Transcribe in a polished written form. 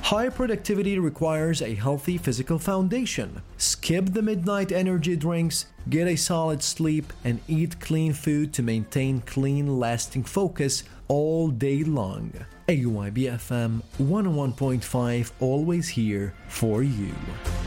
High productivity requires a healthy physical foundation. Skip the midnight energy drinks, get a solid sleep, and eat clean food to maintain clean, lasting focus all day long. AYB FM 101.5, always here for you.